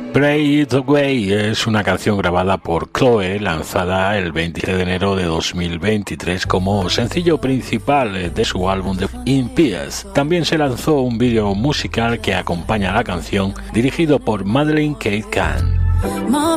Pray It Away es una canción grabada por Chloe, lanzada el 23 de enero de 2023 como sencillo principal de su álbum de In Peace. También se lanzó un vídeo musical que acompaña a la canción, dirigido por Madeleine Kate Kahn. My